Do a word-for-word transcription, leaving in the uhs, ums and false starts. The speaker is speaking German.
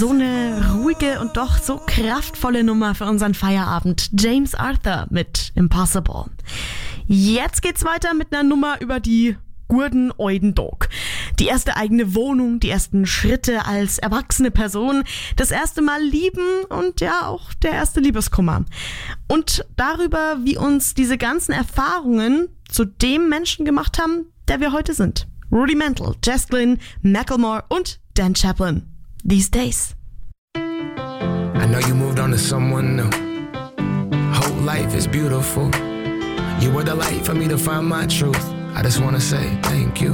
So eine ruhige und doch so kraftvolle Nummer für unseren Feierabend. James Arthur mit Impossible. Jetzt geht's weiter mit einer Nummer über die Gurden Oidendog. Die erste eigene Wohnung, die ersten Schritte als erwachsene Person, das erste Mal lieben und ja auch der erste Liebeskummer. Und darüber, wie uns diese ganzen Erfahrungen zu dem Menschen gemacht haben, der wir heute sind. Rudimental, Jess Glynne, Macklemore und Dan Chaplin. These Days. I know you moved on to someone new. Whole life is beautiful. You were the light for me to find my truth. I just wanna say thank you.